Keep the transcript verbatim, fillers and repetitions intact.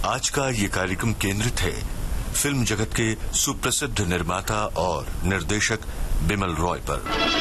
आज का ये कार्यक्रम केंद्रित है फिल्म जगत के सुप्रसिद्ध निर्माता और निर्देशक बिमल रॉय पर।